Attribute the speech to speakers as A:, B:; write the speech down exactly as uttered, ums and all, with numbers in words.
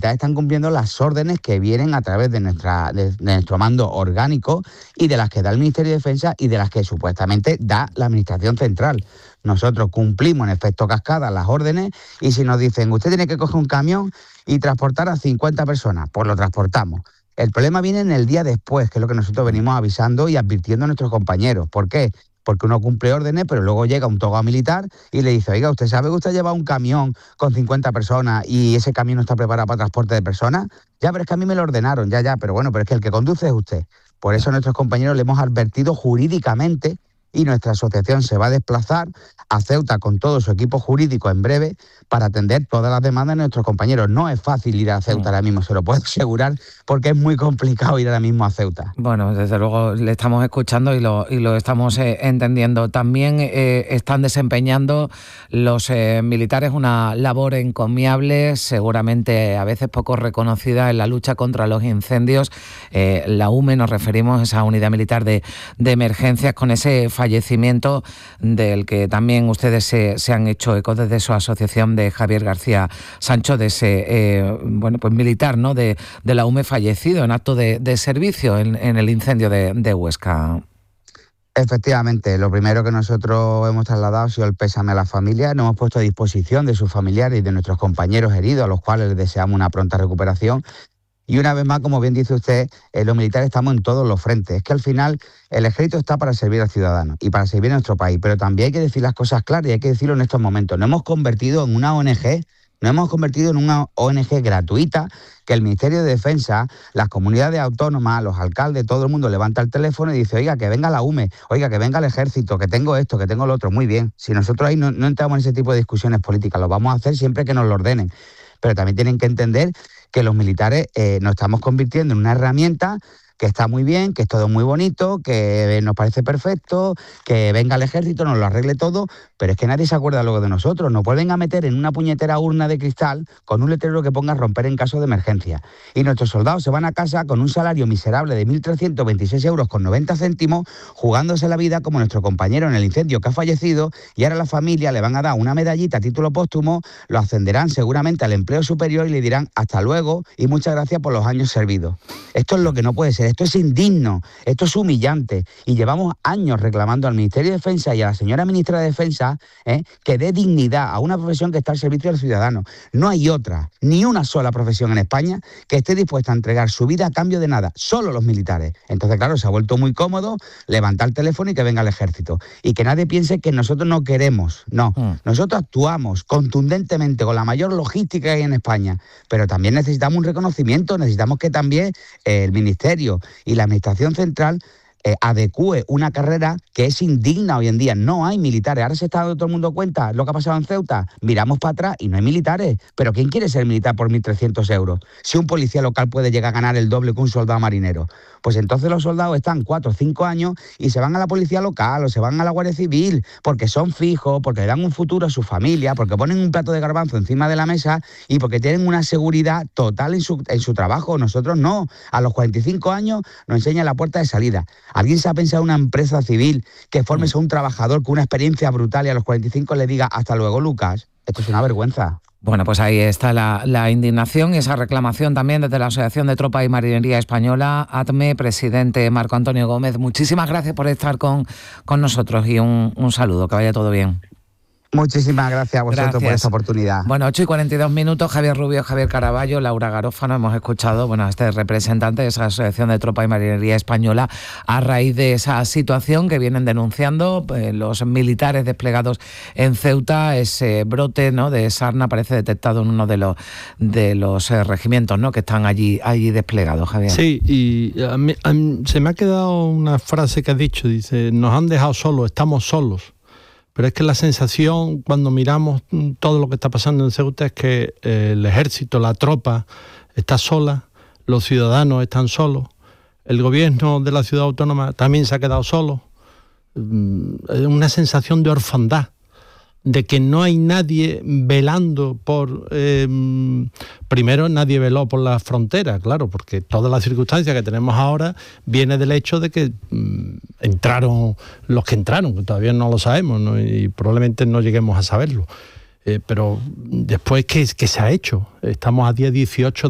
A: militares están cumpliendo las órdenes que vienen a través de, nuestra, de, de nuestro mando orgánico y de las que da el Ministerio de Defensa y de las que supuestamente da la Administración Central. Nosotros cumplimos en efecto cascada las órdenes y si nos dicen usted tiene que coger un camión y transportar a cincuenta personas, pues lo transportamos. El problema viene en el día después, que es lo que nosotros venimos avisando y advirtiendo a nuestros compañeros. ¿Por qué? Porque uno cumple órdenes, pero luego llega un togado militar y le dice, oiga, ¿usted sabe que usted lleva un camión con cincuenta personas y ese camión no está preparado para transporte de personas? Ya, pero es que a mí me lo ordenaron, ya, ya, pero bueno, pero es que el que conduce es usted. Por eso a nuestros compañeros le hemos advertido jurídicamente y nuestra asociación se va a desplazar a Ceuta con todo su equipo jurídico en breve para atender todas las demandas de nuestros compañeros. No es fácil ir a Ceuta ahora mismo, se lo puedo asegurar, porque es muy complicado ir ahora mismo a Ceuta.
B: Bueno, desde luego le estamos escuchando y lo, y lo estamos eh, entendiendo. También eh, están desempeñando los eh, militares una labor encomiable, seguramente a veces poco reconocida en la lucha contra los incendios. Eh, la U M E, nos referimos a esa unidad militar de, de emergencias, con ese fallecimiento del que también ustedes se, se han hecho eco desde su asociación, de Javier García Sancho, de ese eh, bueno pues militar, ¿no?, de, de la U M E, fallecido en acto de, de servicio en, en el incendio de, de Huesca.
A: Efectivamente, lo primero que nosotros hemos trasladado ha sido el pésame a la familia. Nos hemos puesto a disposición de sus familiares y de nuestros compañeros heridos, a los cuales les deseamos una pronta recuperación. Y una vez más, como bien dice usted, eh, los militares estamos en todos los frentes. Es que al final el ejército está para servir al ciudadano y para servir a nuestro país, pero también hay que decir las cosas claras y hay que decirlo en estos momentos. Nos hemos convertido en una O N G, nos hemos convertido en una O N G gratuita, que el Ministerio de Defensa, las comunidades autónomas, los alcaldes, todo el mundo levanta el teléfono y dice, oiga, que venga la U M E, oiga, que venga el ejército, que tengo esto, que tengo lo otro. Muy bien, si nosotros ahí no, no entramos en ese tipo de discusiones políticas, lo vamos a hacer siempre que nos lo ordenen. Pero también tienen que entender que los militares eh, nos estamos convirtiendo en una herramienta que está muy bien, que es todo muy bonito, que nos parece perfecto, que venga el ejército, nos lo arregle todo, pero es que nadie se acuerda luego de nosotros. Nos vuelven a meter en una puñetera urna de cristal con un letrero que ponga romper en caso de emergencia. Y nuestros soldados se van a casa con un salario miserable de mil trescientos veintiséis euros con noventa céntimos, jugándose la vida como nuestro compañero en el incendio que ha fallecido, y ahora a la familia le van a dar una medallita a título póstumo, lo ascenderán seguramente al empleo superior y le dirán hasta luego y muchas gracias por los años servidos. Esto es lo que no puede ser. Esto es indigno, esto es humillante y llevamos años reclamando al Ministerio de Defensa y a la señora Ministra de Defensa eh, que dé dignidad a una profesión que está al servicio del ciudadano. No hay otra, ni una sola profesión en España que esté dispuesta a entregar su vida a cambio de nada, solo los militares. Entonces, claro, se ha vuelto muy cómodo levantar el teléfono y que venga el ejército. Y que nadie piense que nosotros no queremos, no. Mm. Nosotros actuamos contundentemente con la mayor logística que hay en España, pero también necesitamos un reconocimiento, necesitamos que también eh, el Ministerio y la Administración Central eh, adecúe una carrera que es indigna hoy en día. No hay militares. Ahora se está dando todo el mundo cuenta lo que ha pasado en Ceuta. Miramos para atrás y no hay militares. Pero ¿quién quiere ser militar por mil trescientos euros? Si un policía local puede llegar a ganar el doble que un soldado marinero. Pues entonces los soldados están cuatro o cinco años y se van a la policía local o se van a la Guardia Civil porque son fijos, porque le dan un futuro a su familia, porque ponen un plato de garbanzo encima de la mesa y porque tienen una seguridad total en su, en su trabajo. Nosotros no. A los cuarenta y cinco años nos enseñan la puerta de salida. ¿Alguien se ha pensado en una empresa civil que formes a un trabajador con una experiencia brutal y a los cuarenta y cinco le diga hasta luego, Lucas? Esto es una vergüenza.
B: Bueno, pues ahí está la, la indignación y esa reclamación también desde la Asociación de Tropa y Marinería Española, A T M E, presidente Marco Antonio Gómez. Muchísimas gracias por estar con, con nosotros y un, un saludo, que vaya todo bien.
A: Muchísimas gracias a vosotros
B: gracias.
A: por esta oportunidad.
B: Bueno, ocho y cuarenta y dos minutos, Javier Rubio, Javier Caraballo, Laura Garófano, hemos escuchado bueno, a este representante de esa Asociación de Tropa y Marinería Española a raíz de esa situación que vienen denunciando eh, los militares desplegados en Ceuta. Ese brote, ¿no?, de sarna parece detectado en uno de los de los eh, regimientos, ¿no?, que están allí allí desplegados, Javier.
C: Sí, y a mí, a mí, se me ha quedado una frase que has dicho, dice, nos han dejado solos, estamos solos. Pero es que la sensación cuando miramos todo lo que está pasando en Ceuta es que eh, el ejército, la tropa está sola, los ciudadanos están solos, el gobierno de la ciudad autónoma también se ha quedado solo. Es una sensación de orfandad, de que no hay nadie velando por... Eh, primero, nadie veló por la frontera, claro, porque toda la circunstancia que tenemos ahora viene del hecho de que mm, entraron los que entraron, que todavía no lo sabemos, ¿no? Y probablemente no lleguemos a saberlo. Eh, pero después, ¿qué, qué se ha hecho? Estamos a día dieciocho de